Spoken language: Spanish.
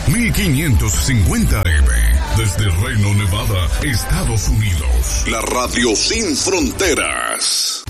1550 AM, desde Reno, Nevada, Estados Unidos. La radio sin fronteras.